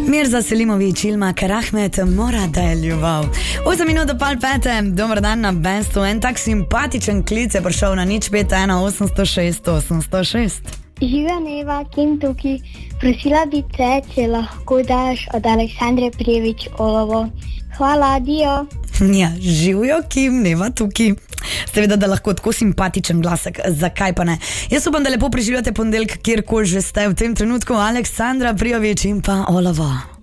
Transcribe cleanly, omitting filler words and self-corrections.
Mirza Selimović, Ilma Karahmet, mora da je ljubav. 8 minut do pol pete, dober dan na Benstu. En tak simpatičen klic je prišel na 051 806 806. Živa Neva, Kim tukaj, prosila bi te, če lahko daš od Aleksandre Prijević Olovo. Hvala, dio. Ja, živijo Kim, Neva tukaj. Seveda, da lahko tako simpatičen glasek, zakaj pa ne. Jaz upam, da lepo preživljate ponedeljek, kjerkoli že ste v tem trenutku. Aleksandra Prijević in pa Olovo.